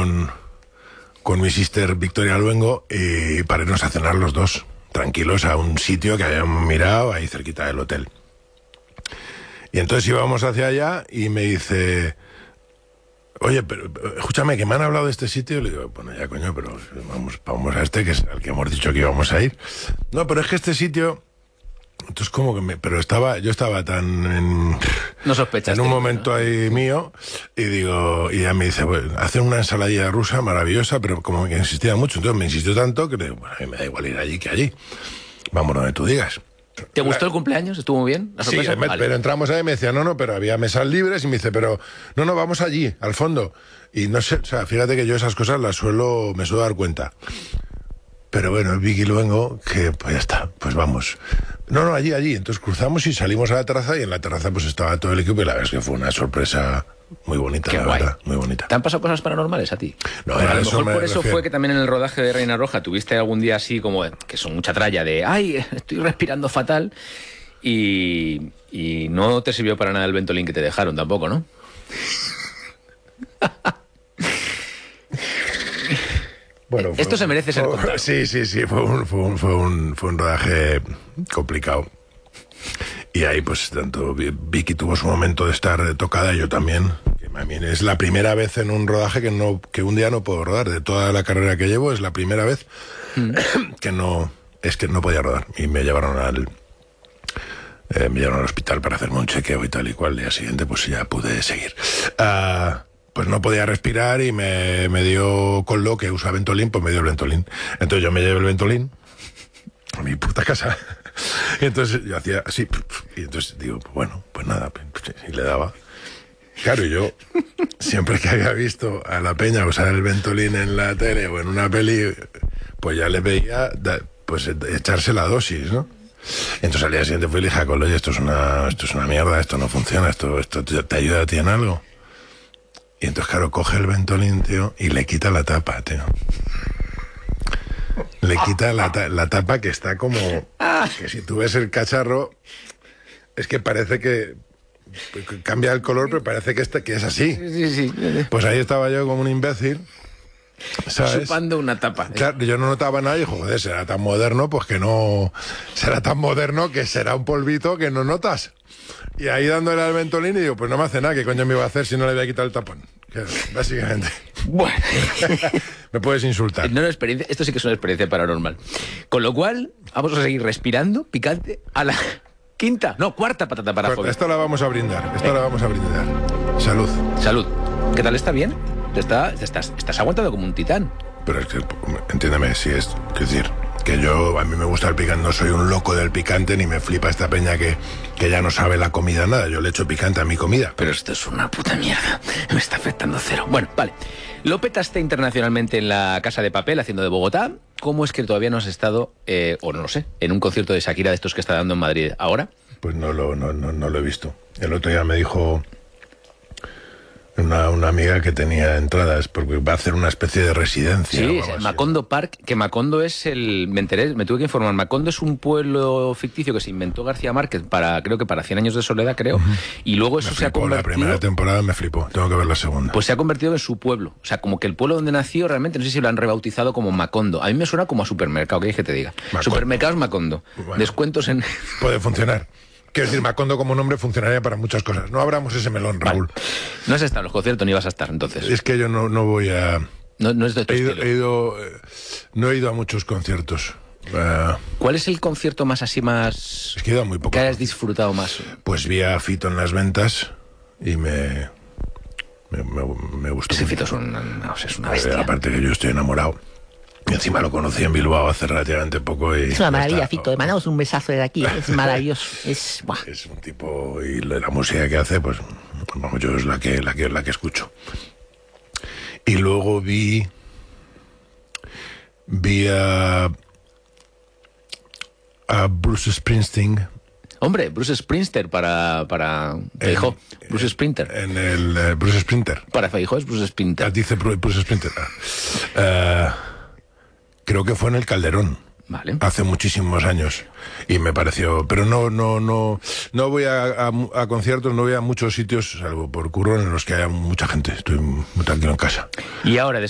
con mi sister Victoria Luengo para irnos a cenar los dos, tranquilos, a un sitio que habíamos mirado ahí cerquita del hotel. Y entonces íbamos hacia allá y me dice... Oye, pero escúchame, que me han hablado de este sitio. Y le digo, bueno, ya coño, pero vamos a este, que es al que hemos dicho que íbamos a ir. No, pero es que este sitio... Entonces como que pero yo estaba tan no sospechaste, en un momento, ¿no? Ahí mío, y digo, y ella me dice, bueno, hacen una ensaladilla rusa maravillosa, pero como que insistía mucho, entonces me insistió tanto que le digo, bueno, a mí me da igual ir allí que allí. Vamos donde tú digas. ¿Te gustó el cumpleaños? ¿Estuvo muy bien? ¿La sorpresa? Sí, vale. Pero entramos ahí y me decía, no, pero había mesas libres, y me dice, pero no, vamos allí, al fondo. Y no sé, o sea, fíjate que yo esas cosas me suelo dar cuenta. Pero bueno, el Vicky Luengo, que pues ya está, pues vamos. No, allí. Entonces cruzamos y salimos a la terraza, y en la terraza pues estaba todo el equipo, y la verdad es que fue una sorpresa muy bonita. Qué la guay. Verdad, muy bonita. ¿Te han pasado cosas paranormales a ti? No, a lo eso mejor por eso refiero. fue que también en el rodaje de Reina Roja tuviste algún día así como, que son mucha tralla de, ay, estoy respirando fatal, y no te sirvió para nada el Ventolin que te dejaron tampoco, ¿no? Bueno, esto se merece ser contado. Sí, fue un rodaje complicado. Y ahí pues tanto Vicky tuvo su momento de estar tocada, y yo también. A mí es la primera vez en un rodaje que un día no puedo rodar. De toda la carrera que llevo es la primera vez que no podía rodar. Y me llevaron al hospital para hacerme un chequeo y tal y cual. El día siguiente pues ya pude seguir. Pues no podía respirar y me dio con lo que usa Ventolin, pues me dio el Ventolin. Entonces yo me llevé el Ventolin a mi puta casa. Y entonces yo hacía así, y entonces digo, bueno, pues nada, y le daba. Claro, yo siempre que había visto a la peña usar el Ventolin en la tele o en una peli, pues ya le veía pues echarse la dosis, ¿no? Entonces al día siguiente fui y le dije a Colo, oye, esto es una mierda, esto no funciona, esto te ayuda a ti en algo. Y entonces, claro, coge el Ventolin, tío, y le quita la tapa, tío. Le quita la tapa, que está como... Que si tú ves el cacharro, es que parece que cambia el color, pero parece que es así. Sí. Pues ahí estaba yo como un imbécil, ¿sabes? Chupando una tapa. Claro, yo no notaba nada y dijo, joder, será tan moderno, pues que no... Será tan moderno que será un polvito que no notas. Y ahí dándole al Ventolin y digo, pues no me hace nada, ¿qué coño me iba a hacer si no le voy a quitar el tapón? Que, básicamente. Bueno. Me puedes insultar. No, esto sí que es una experiencia paranormal. Con lo cual, vamos a seguir respirando picante a la cuarta patata para Javi. Esto la vamos a brindar, Salud. Salud. ¿Qué tal? ¿Está bien? Estás aguantando como un titán. Pero es que, entiéndeme, si es decir, que a mí me gusta el picante, no soy un loco del picante, ni me flipa esta peña que ya no sabe la comida nada. Yo le echo picante a mi comida. Pero esto es una puta mierda, me está afectando cero. Bueno, vale. Lo petaste internacionalmente en la Casa de Papel, haciendo de Bogotá. ¿Cómo es que todavía no has estado, o no lo sé, en un concierto de Shakira de estos que está dando en Madrid ahora? Pues no lo he visto. El otro día me dijo una amiga que tenía entradas, porque va a hacer una especie de residencia. Sí, es el Macondo Park, que Macondo es me tuve que informar, Macondo es un pueblo ficticio que se inventó García Márquez creo que para 100 años de soledad, creo, y luego eso se ha convertido... La primera temporada me flipó, tengo que ver la segunda. Pues se ha convertido en su pueblo, o sea, como que el pueblo donde nació realmente, no sé si lo han rebautizado como Macondo. A mí me suena como a supermercado, ¿qué quieres que te diga? Macondo. Supermercados Macondo, bueno, descuentos en... Puede funcionar. Quiero decir, Macondo como nombre funcionaría para muchas cosas. No abramos ese melón, Raúl. Vale. No has estado en los conciertos ni vas a estar, entonces. Es que yo no voy a... No es de tu estilo. No he ido a muchos conciertos. ¿Cuál es el concierto más Es que he ido a muy poco. que hayas disfrutado más? Pues vi a Fito en Las Ventas y me gustó. Ese Fito es una bestia. Aparte que yo estoy enamorado. Y encima lo conocí en Bilbao hace relativamente poco. Y es una maravilla, Fito. Le mandamos un besazo de aquí. Es maravilloso. Es un tipo, y la música que hace, pues, vamos, yo es la que escucho. Y luego vi a Bruce Springsteen. Hombre, Bruce Springsteen para Feijó. Bruce Springsteen. En el Bruce Springsteen. Para Feijó es Bruce Springsteen. Dice Bruce Springsteen. Creo que fue en el Calderón. Vale. Hace muchísimos años. Y me pareció... Pero no voy a conciertos, no voy a muchos sitios, salvo por curro, en los que haya mucha gente. Estoy muy tranquilo en casa. Y ahora,